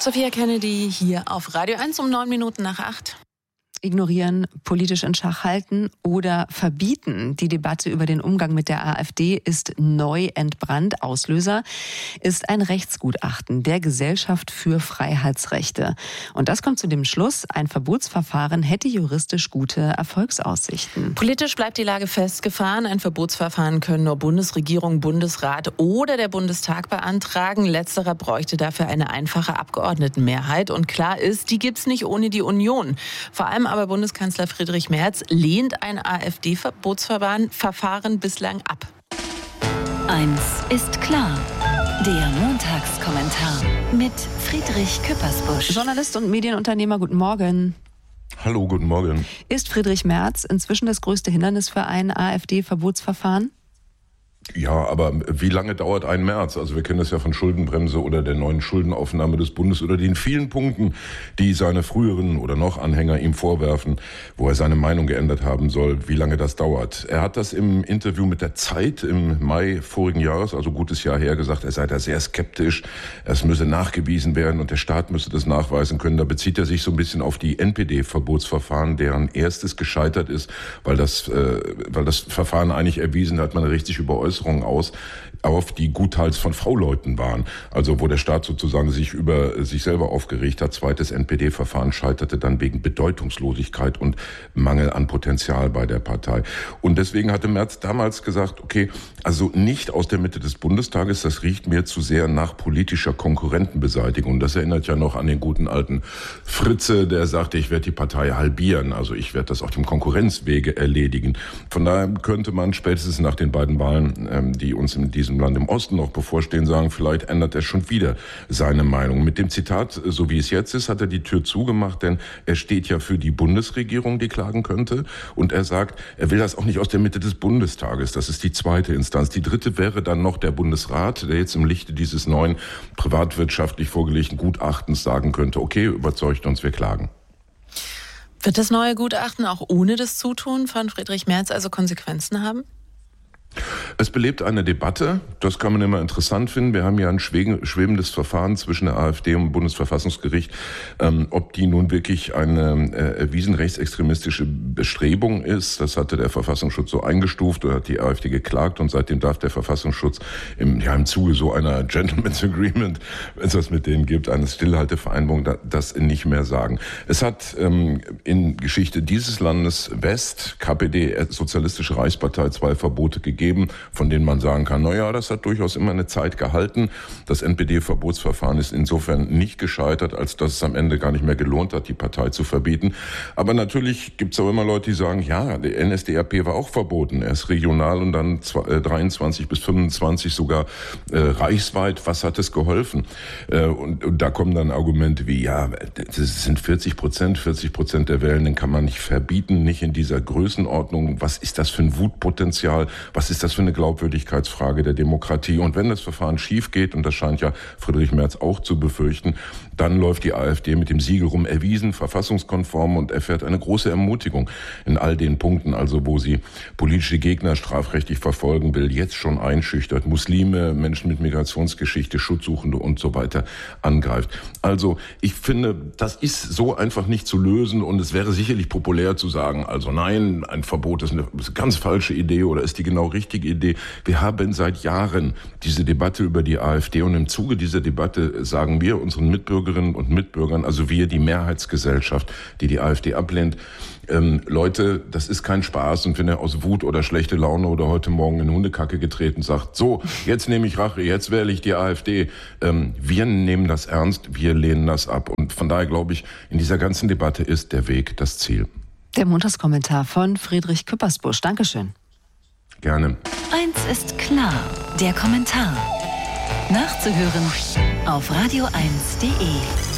Sophia Kennedy hier auf Radio 1 um 8:09. Ignorieren, politisch in Schach halten oder verbieten. Die Debatte über den Umgang mit der AfD ist neu entbrannt. Auslöser ist ein Rechtsgutachten der Gesellschaft für Freiheitsrechte. Und das kommt zu dem Schluss, ein Verbotsverfahren hätte juristisch gute Erfolgsaussichten. Politisch bleibt die Lage festgefahren. Ein Verbotsverfahren können nur Bundesregierung, Bundesrat oder der Bundestag beantragen. Letzterer bräuchte dafür eine einfache Abgeordnetenmehrheit. Und klar ist, die gibt's nicht ohne die Union. Vor allem aber Bundeskanzler Friedrich Merz lehnt ein AfD-Verbotsverfahren bislang ab. Eins ist klar. Der Montagskommentar mit Friedrich Küppersbusch. Journalist und Medienunternehmer, guten Morgen. Hallo, guten Morgen. Ist Friedrich Merz inzwischen das größte Hindernis für ein AfD-Verbotsverfahren? Ja, aber wie lange dauert ein März? Also wir kennen das ja von Schuldenbremse oder der neuen Schuldenaufnahme des Bundes oder den vielen Punkten, die seine früheren oder noch Anhänger ihm vorwerfen, wo er seine Meinung geändert haben soll, wie lange das dauert. Er hat das im Interview mit der Zeit im Mai vorigen Jahres, also gutes Jahr her, gesagt, er sei da sehr skeptisch, es müsse nachgewiesen werden und der Staat müsse das nachweisen können. Da bezieht er sich so ein bisschen auf die NPD-Verbotsverfahren, deren erstes gescheitert ist, weil das Verfahren eigentlich erwiesen hat, man richtet sich über Äußerungen aus, auf die Gutteils von V-Leuten waren. Also wo der Staat sozusagen sich über sich selber aufgeregt hat. Zweites NPD-Verfahren scheiterte dann wegen Bedeutungslosigkeit und Mangel an Potenzial bei der Partei. Und deswegen hatte Merz damals gesagt, okay, also nicht aus der Mitte des Bundestages, das riecht mir zu sehr nach politischer Konkurrentenbeseitigung. Das erinnert ja noch an den guten alten Fritze, der sagte, ich werde die Partei halbieren. Also ich werde das auf dem Konkurrenzwege erledigen. Von daher könnte man spätestens nach den beiden Wahlen, die uns in diesem Land im Osten noch bevorstehen, sagen, vielleicht ändert er schon wieder seine Meinung. Mit dem Zitat, so wie es jetzt ist, hat er die Tür zugemacht, denn er steht ja für die Bundesregierung, die klagen könnte. Und er sagt, er will das auch nicht aus der Mitte des Bundestages. Das ist die zweite Instanz. Die dritte wäre dann noch der Bundesrat, der jetzt im Lichte dieses neuen privatwirtschaftlich vorgelegten Gutachtens sagen könnte, okay, überzeugt uns, wir klagen. Wird das neue Gutachten auch ohne das Zutun von Friedrich Merz also Konsequenzen haben? Es belebt eine Debatte, das kann man immer interessant finden. Wir haben ja ein schwebendes Verfahren zwischen der AfD und dem Bundesverfassungsgericht, ob die nun wirklich eine erwiesen rechtsextremistische Bestrebung ist. Das hatte der Verfassungsschutz so eingestuft oder hat die AfD geklagt und seitdem darf der Verfassungsschutz im Zuge so einer Gentleman's Agreement, wenn es das mit denen gibt, eine Stillhaltevereinbarung, das nicht mehr sagen. Es hat in Geschichte dieses Landes West, KPD, Sozialistische Reichspartei, 2 Verbote gegeben, von denen man sagen kann, naja, das hat durchaus immer eine Zeit gehalten. Das NPD-Verbotsverfahren ist insofern nicht gescheitert, als dass es am Ende gar nicht mehr gelohnt hat, die Partei zu verbieten. Aber natürlich gibt es auch immer Leute, die sagen, ja, der NSDAP war auch verboten. Erst regional und dann 23 bis 25 sogar reichsweit. Was hat es geholfen? Und da kommen dann Argumente wie, ja, das sind 40% der Wählenden kann man nicht verbieten, nicht in dieser Größenordnung. Was ist das für ein Wutpotenzial? Was ist das für eine Glaubwürdigkeitsfrage der Demokratie? Und wenn das Verfahren schief geht, und das scheint ja Friedrich Merz auch zu befürchten, dann läuft die AfD mit dem Siegel rum, erwiesen, verfassungskonform und erfährt eine große Ermutigung in all den Punkten, also wo sie politische Gegner strafrechtlich verfolgen will, jetzt schon einschüchtert, Muslime, Menschen mit Migrationsgeschichte, Schutzsuchende und so weiter angreift. Also ich finde, das ist so einfach nicht zu lösen und es wäre sicherlich populär zu sagen, also nein, ein Verbot ist eine ganz falsche Idee oder ist die genau richtige Idee. Wir haben seit Jahren diese Debatte über die AfD und im Zuge dieser Debatte sagen wir unseren Mitbürgerinnen und Mitbürgern, also wir, die Mehrheitsgesellschaft, die die AfD ablehnt, Leute, das ist kein Spaß und wenn er aus Wut oder schlechte Laune oder heute Morgen in Hundekacke getreten sagt, so, jetzt nehme ich Rache, jetzt wähle ich die AfD. Wir nehmen das ernst, wir lehnen das ab und von daher glaube ich, in dieser ganzen Debatte ist der Weg das Ziel. Der Montagskommentar von Friedrich Küppersbusch. Dankeschön. Gerne. Eins ist klar, der Kommentar. Nachzuhören auf radio1.de.